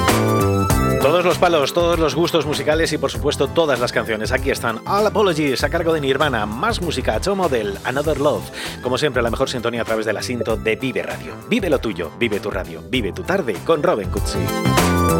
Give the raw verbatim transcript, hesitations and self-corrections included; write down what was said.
Todos los palos, todos los gustos musicales y por supuesto todas las canciones. Aquí están All Apologies a cargo de Nirvana, más música, Toe Model, Another Love. Como siempre, la mejor sintonía a través de la Sinto de Vive Radio. Vive lo tuyo, vive tu radio, vive tu tarde con Robin Cutsi.